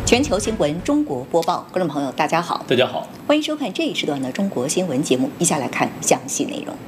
全球新闻中国播报，观众朋友大家好， 大家好， 欢迎收看这一时段的中国新闻节目。以下来看详细内容。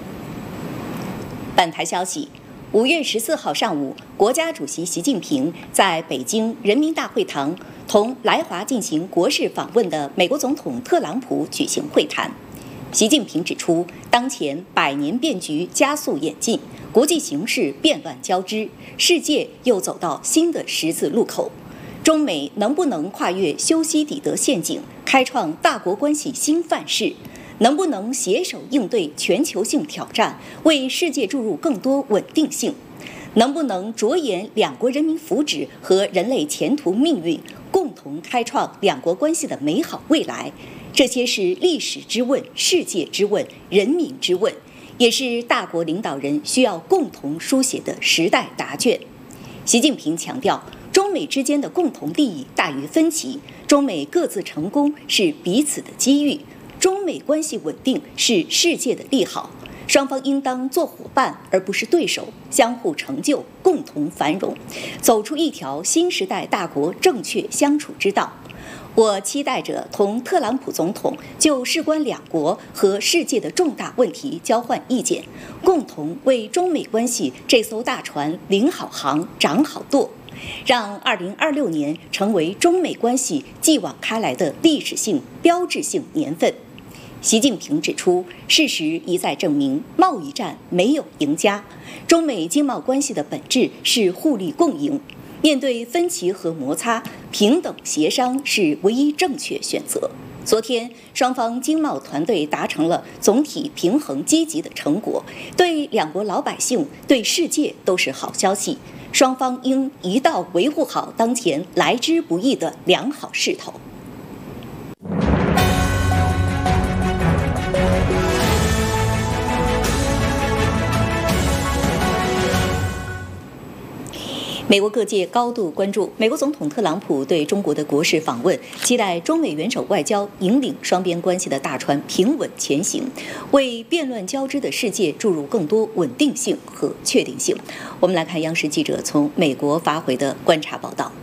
本台消息，5月14号上午，国家主席习近平在北京人民大会堂同来华进行国事访问的美国总统特朗普举行会谈。习近平指出，当前百年变局加速演进，国际形势变乱交织，世界又走到新的十字路口。中美能不能跨越修昔底德陷阱，开创大国关系新范式？能不能携手应对全球性挑战，为世界注入更多稳定性？能不能着眼两国人民福祉和人类前途命运，共同开创两国关系的美好未来？这些是历史之问、世界之问、人民之问，也是大国领导人需要共同书写的时代答卷。习近平强调，中美之间的共同利益大于分歧，中美各自成功是彼此的机遇，中美关系稳定是世界的利好，双方应当做伙伴而不是对手，相互成就，共同繁荣，走出一条新时代大国正确相处之道。我期待着同特朗普总统就事关两国和世界的重大问题交换意见，共同为中美关系这艘大船领好航、掌好舵，让2026年成为中美关系继往开来的历史性、标志性年份。习近平指出，事实一再证明，贸易战没有赢家，中美经贸关系的本质是互利共赢。面对分歧和摩擦，平等协商是唯一正确选择。昨天，双方经贸团队达成了总体平衡积极的成果，对两国老百姓、对世界都是好消息。双方应一道维护好当前来之不易的良好势头。美国各界高度关注美国总统特朗普对中国的国事访问，期待中美元首外交引领双边关系的大船平稳前行，为变乱交织的世界注入更多稳定性和确定性。我们来看央视记者从美国发回的观察报道。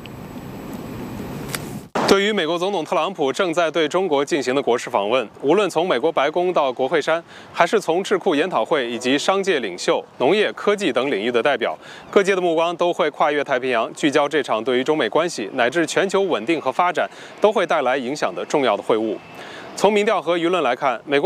对于美国总统特朗普正在对中国进行的国事访问，无论从美国白宫到国会山，还是从智库研讨会以及商界领袖、农业、科技等领域的代表，各界的目光都会跨越太平洋，聚焦这场对于中美关系乃至全球稳定和发展都会带来影响的重要的会晤。从民调和舆论来看，美国